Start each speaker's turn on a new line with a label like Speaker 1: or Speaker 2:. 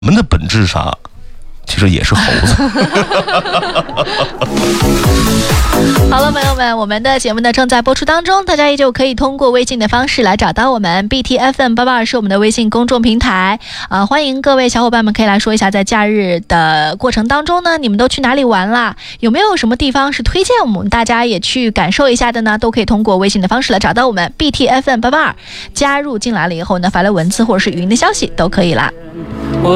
Speaker 1: 我们的本质上其实也是猴子。
Speaker 2: 好了，朋友们，我们的节目呢正在播出当中，大家依旧可以通过微信的方式来找到我们。BTFM882是我们的微信公众平台欢迎各位小伙伴们可以来说一下，在假日的过程当中呢，你们都去哪里玩啦？有没有什么地方是推荐我们大家也去感受一下的呢？都可以通过微信的方式来找到我们。BTFM882加入进来了以后呢，发来文字或者是语音的消息都可以啦。